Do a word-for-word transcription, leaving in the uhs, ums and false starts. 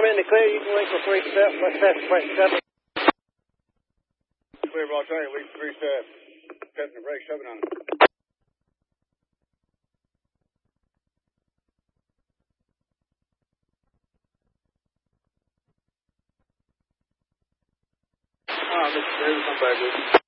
in the clear. You can wait for three steps. Let's test the brake seven. Clear, ball train. Wait for three steps. Testing the brake seven on it. Ah, Mister Davis, I'm back with you.